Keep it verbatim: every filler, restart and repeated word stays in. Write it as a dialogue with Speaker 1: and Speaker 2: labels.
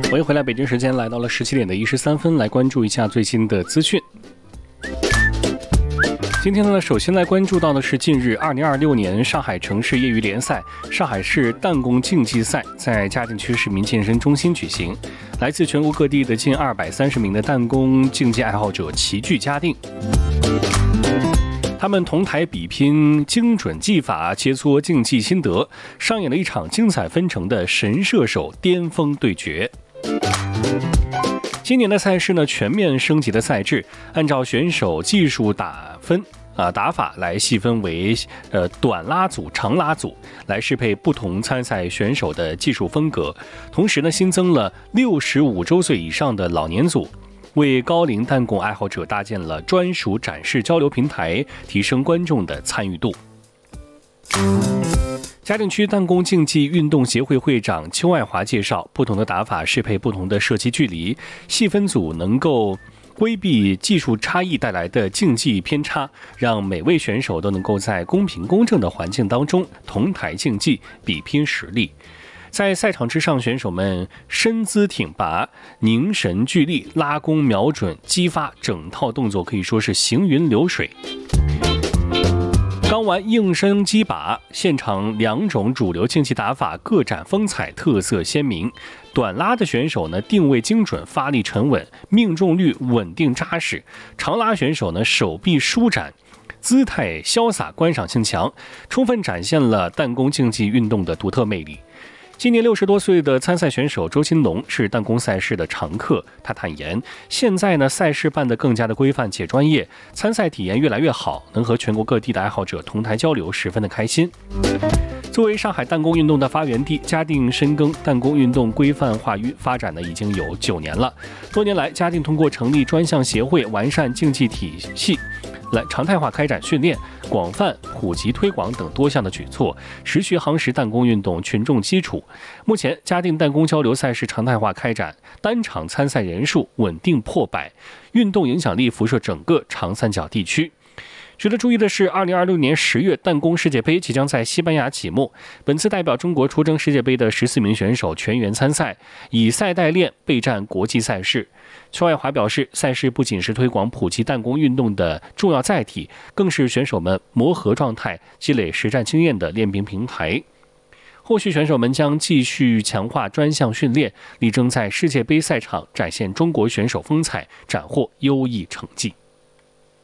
Speaker 1: 欢迎回来，北京时间来到了十七点的一十三分，来关注一下最新的资讯。今天呢，首先来关注到的是近日二零二六年上海城市业余联赛上海市弹弓竞技赛在嘉定区市民健身中心举行，来自全国各地的近二百三十名的弹弓竞技爱好者齐聚嘉定。他们同台比拼精准技法，切磋竞技心得，上演了一场精彩纷呈的神射手巅峰对决。今年的赛事呢，全面升级的赛制，按照选手技术打分啊打法来细分为呃短拉组、长拉组，来适配不同参赛选手的技术风格。同时呢，新增了六十五周岁以上的老年组，为高龄弹弓爱好者搭建了专属展示交流平台，提升观众的参与度。嘉定区弹弓竞技运动协会会长邱爱华介绍，不同的打法适配不同的射击距离，细分组能够规避技术差异带来的竞技偏差，让每位选手都能够在公平公正的环境当中同台竞技，比拼实力。在赛场之上，选手们身姿挺拔，凝神聚力，拉弓瞄准，激发，整套动作可以说是行云流水。刚完应声击靶，现场两种主流竞技打法各展风采，特色鲜明。短拉的选手呢，定位精准，发力沉稳，命中率稳定扎实；长拉选手呢，手臂舒展，姿态潇洒，观赏性强，充分展现了弹弓竞技运动的独特魅力。今年六十多岁的参赛选手周金龙是弹弓赛事的常客，他坦言，现在呢赛事办得更加的规范且专业，参赛体验越来越好，能和全国各地的爱好者同台交流，十分的开心。作为上海弹弓运动的发源地，嘉定深耕弹弓运动规范化发展呢已经有九年了。多年来，嘉定通过成立专项协会，完善竞技体系，来常态化开展训练、广泛普及推广等多项的举措，实学夯实弹弓运动群众基础。目前，嘉定弹弓交流赛事常态化开展，单场参赛人数稳定破百，运动影响力辐射整个长三角地区。值得注意的是，二零二六年十月弹弓世界杯即将在西班牙启幕。本次代表中国出征世界杯的十四名选手全员参赛，以赛代练，备战国际赛事。邱爱华表示，赛事不仅是推广普及弹弓运动的重要载体，更是选手们磨合状态、积累实战经验的练兵平台。后续选手们将继续强化专项训练，力争在世界杯赛场展现中国选手风采，斩获优异成绩。